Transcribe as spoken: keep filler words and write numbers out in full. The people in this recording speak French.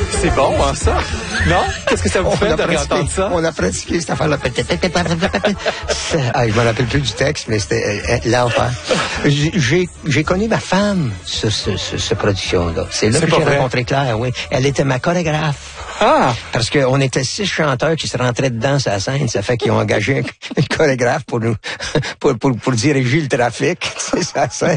C'est bon, hein, ça? Non? Qu'est-ce que ça vous On fait a de pratiqué- réentendre ça? On a pratiqué cette affaire-là. Ah, je m'en rappelle plus du texte, mais c'était euh, l'enfer. J'ai, j'ai connu ma femme, ce, ce, ce, ce production-là. C'est là C'est que pas j'ai vrai. rencontré Claire, oui. Elle était ma chorégraphe. Ah! Parce qu'on était six chanteurs qui se rentraient dedans sur la scène. Ça fait qu'ils ont engagé un, un chorégraphe pour nous, pour, pour, pour diriger le trafic. C'est ça, ça.